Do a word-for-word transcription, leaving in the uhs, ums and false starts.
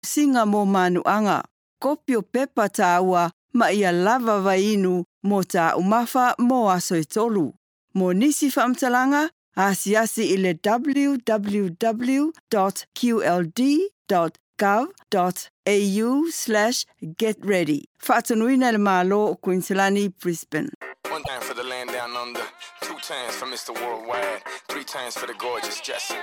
singa mo manuanga. Kopio pepa taua ma ia lava vainu mo ta umafa mo aso i tolu. Mo nisi whaamtalanga, asiasi ile w w w dot q l d dot gov dot a u slash get ready. Whaatanuina le malo o Queenslani, Brisbane. One time for the land down under, two times for Mister Worldwide, three times for the gorgeous Jessica.